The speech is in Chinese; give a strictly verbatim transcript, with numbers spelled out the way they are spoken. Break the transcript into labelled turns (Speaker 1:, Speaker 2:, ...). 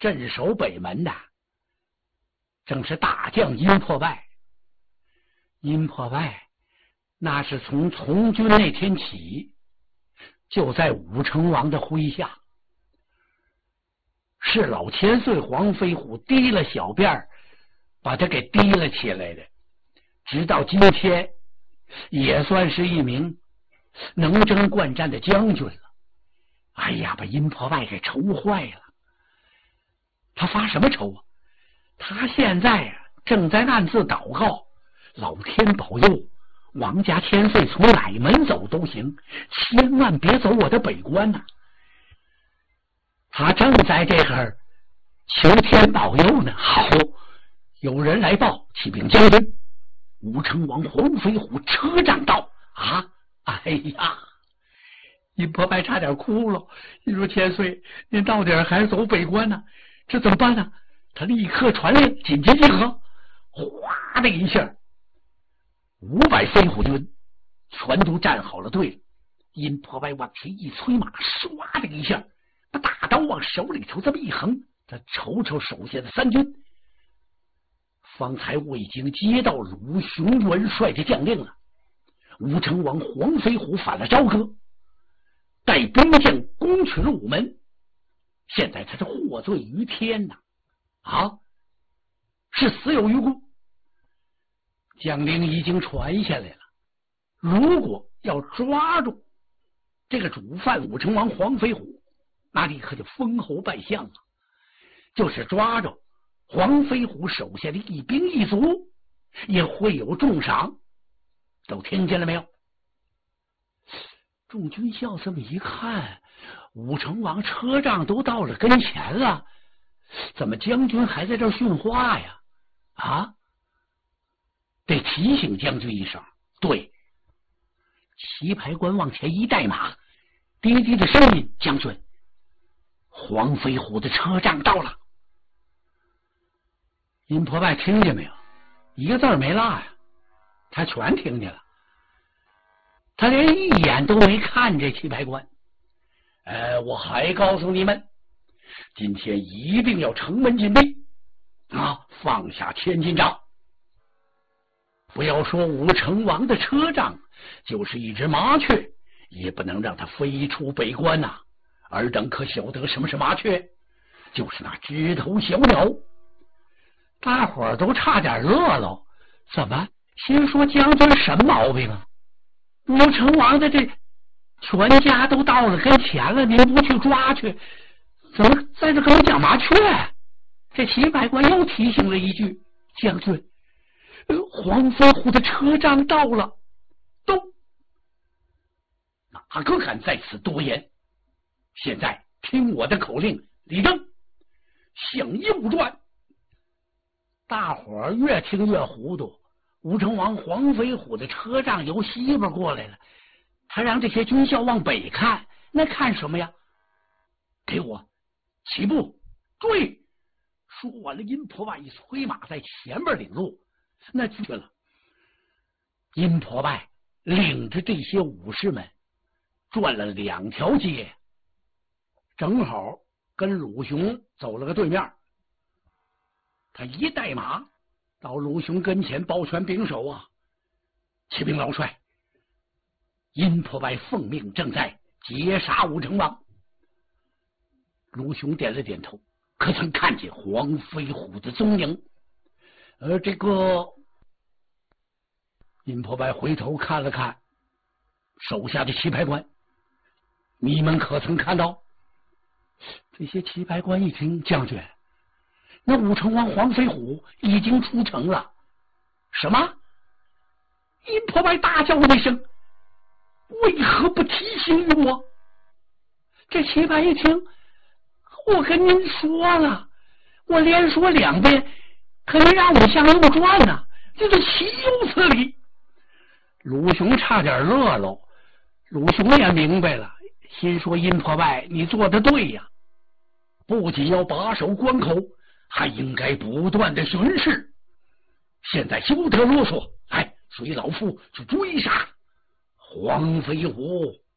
Speaker 1: 镇守北门的正是大将殷破败。殷破败那是从从军那天起就在武成王的麾下，是老千岁黄飞虎提了小辫把他给提了起来的，直到今天也算是一名能征惯战的将军了。哎呀，把殷破败给愁坏了。他发什么愁啊？他现在啊正在暗自祷告，老天保佑王家千岁从哪门走都行，千万别走我的北关呐、啊！他正在这儿求天保佑呢。好，有人来报，启禀将军，武成王黄飞虎车仗到啊！哎呀，殷破败差点哭了。你说千岁，您到底还走北关呢、啊？这怎么办呢？他立刻传令，紧急集合。哗的一下，五百飞虎军全都站好了队。殷破败往前一催马，唰的一下，把大刀往手里头这么一横，他瞅瞅手下的三军，方才我已经接到鲁雄元帅的将令了。武成王黄飞虎反了朝歌，带兵将攻取了午门，现在他是获罪于天呐！啊，是死有余辜。将令已经传下来了，如果要抓住这个主犯武成王黄飞虎，那立刻就封侯拜相了。就是抓住黄飞虎手下的一兵一卒，也会有重赏。都听见了没有？众军校这么一看，武成王车仗都到了跟前了，怎么将军还在这儿训话呀？啊，得提醒将军一声。对，棋牌官往前一带马，低低的声音：将军，黄飞虎的车仗到了。殷破败听见没有？一个字儿没落呀，他全听见了。他连一眼都没看这棋牌官。呃，我还告诉你们，今天一定要城门紧闭啊，放下千斤掌。不要说武成王的车仗，就是一只麻雀，也不能让它飞出北关呐、啊。尔等可晓得什么是麻雀？就是那枝头小鸟。大伙儿都差点乐了。怎么？心说将军什么毛病啊？武成王的这全家都到了跟前了，您不去抓去，怎么在这跟我讲麻雀？这棋牌官又提醒了一句：将军，呃、黄飞虎的车仗到了。都哪个敢在此多言？现在听我的口令，立正，向右转。大伙儿越听越糊涂。武成王黄飞虎的车仗由西边过来了，他让这些军校往北看，那看什么呀？给我起步追！说完了，殷破败一催马在前面领路，那去了。殷破败领着这些武士们转了两条街，正好跟鲁雄走了个对面。他一带马到鲁雄跟前，抱拳拱手啊，启禀老帅，殷破败奉命正在截杀武成王。鲁雄点了点头，可曾看见黄飞虎的踪影？而这个殷破败回头看了看手下的棋牌官，你们可曾看到？这些棋牌官一听，将军，那武成王黄飞虎已经出城了。什么？殷破败大叫了一声，为何不提醒于我？这棋牌一听，我跟您说了，我连说两遍，可您让我向右转呢、啊，这就岂有此理！鲁雄差点乐喽。鲁雄也明白了，心说殷破败，你做的对呀，不仅要把守关口，还应该不断的巡视。现在休得啰嗦，来，随老夫去追杀黄飞虎。